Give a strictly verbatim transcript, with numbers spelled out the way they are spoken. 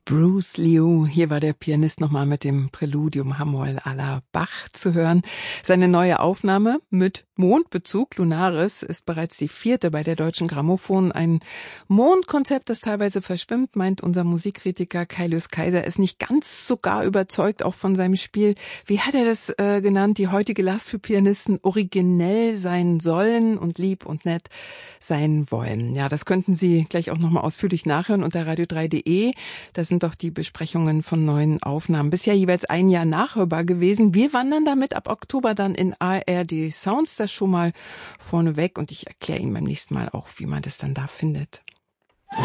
Bruce Liu. Hier war der Pianist nochmal mit dem Präludium Hamoll à la Bach zu hören. Seine neue Aufnahme mit Mondbezug, Lunaris, ist bereits die vierte bei der Deutschen Grammophon. Ein Mondkonzept, das teilweise verschwimmt, meint unser Musikkritiker Kaius Kaiser, ist nicht ganz so gar überzeugt, auch von seinem Spiel. Wie hat er das äh, genannt? Die heutige Last für Pianisten, originell sein sollen und lieb und nett sein wollen. Ja, das könnten Sie gleich auch nochmal ausführlich nachhören unter radio drei punkt de. Da sind doch die Besprechungen von neuen Aufnahmen bisher jeweils ein Jahr nachhörbar gewesen. Wir wandern damit ab Oktober dann in A R D Sounds, das schon mal vorneweg. Und ich erkläre Ihnen beim nächsten Mal auch, wie man das dann da findet.